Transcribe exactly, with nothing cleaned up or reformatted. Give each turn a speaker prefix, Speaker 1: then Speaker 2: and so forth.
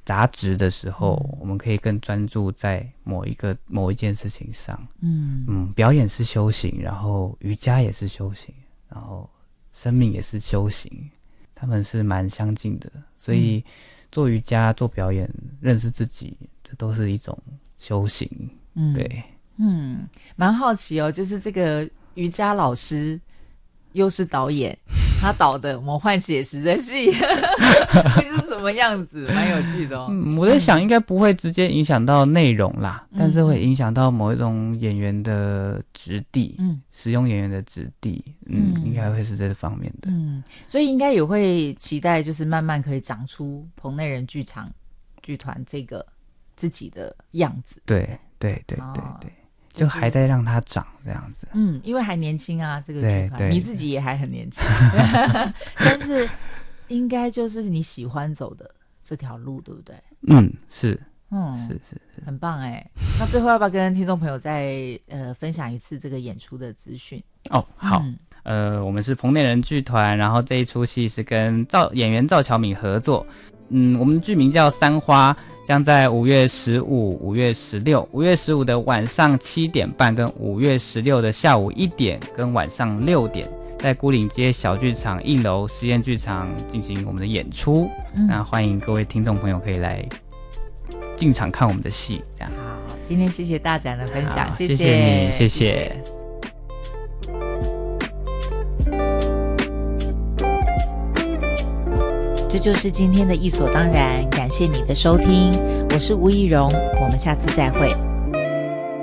Speaker 1: 杂质的时候、嗯、我们可以更专注在某一个某一件事情上。嗯嗯，表演是修行，然后瑜伽也是修行，然后生命也是修行，他们是蛮相近的。所以做瑜伽、做表演、认识自己，这都是一种修行。嗯，对，
Speaker 2: 嗯，蛮好奇哦，就是这个瑜伽老师又是导演，他导的《魔幻写实》的戏会是什么样子？蛮有趣的哦。
Speaker 1: 嗯，我在想应该不会直接影响到内容啦、嗯、但是会影响到某一种演员的质地，嗯，使用演员的质地，嗯，嗯应该会是这方面的。
Speaker 2: 嗯，所以应该也会期待，就是慢慢可以长出棚内人剧场剧团这个自己的样子。
Speaker 1: 对对对对对。哦，就还在让它长这样子。
Speaker 2: 嗯，因为还年轻啊，这个剧团你自己也还很年轻但是应该就是你喜欢走的这条路，对不对？
Speaker 1: 嗯，是嗯，是是是，
Speaker 2: 很棒哎。那最后要不要跟听众朋友再呃分享一次这个演出的资讯？
Speaker 1: 哦，好、嗯、呃，我们是棚内人剧团，然后这一出戏是跟赵演员赵乔敏合作。嗯，我们的剧名叫三花，将在五月十五、五月十六、五月十五的晚上七点半，跟五月十六的下午一点，跟晚上六点，在牯岭街小剧场一楼实验剧场进行我们的演出。嗯、那欢迎各位听众朋友可以来进场看我们的戏。这样，
Speaker 2: 好，今天谢谢大展的分享，谢
Speaker 1: 谢谢你，谢谢。谢谢
Speaker 2: 这就是今天的艺所当然，感谢你的收听，我是吴怡蓉，我们下次再会。